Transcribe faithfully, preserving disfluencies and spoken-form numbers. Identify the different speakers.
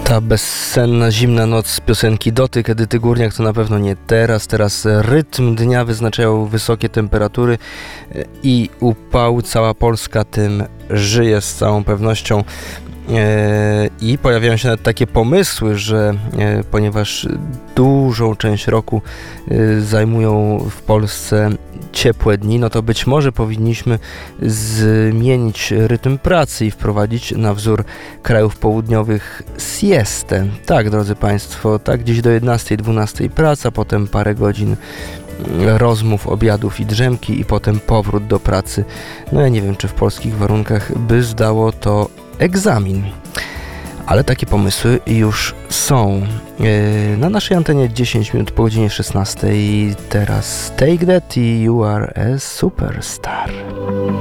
Speaker 1: Ta bezsenna, zimna noc z piosenki Dotyk Edyty Górniak to na pewno nie teraz. Teraz rytm dnia wyznaczają wysokie temperatury i upał. Cała Polska tym żyje z całą pewnością. I pojawiają się nawet takie pomysły, że ponieważ dużą część roku zajmują w Polsce ciepłe dni, no to być może powinniśmy zmienić rytm pracy i wprowadzić na wzór krajów południowych siestę. Tak, drodzy Państwo, tak gdzieś do jedenastej, dwunastej praca, potem parę godzin rozmów, obiadów i drzemki i potem powrót do pracy. No ja nie wiem, czy w polskich warunkach by zdało to egzamin. Ale takie pomysły już są. Na naszej antenie dziesięć minut po godzinie szesnastej. Teraz Take That i You Are a Superstar.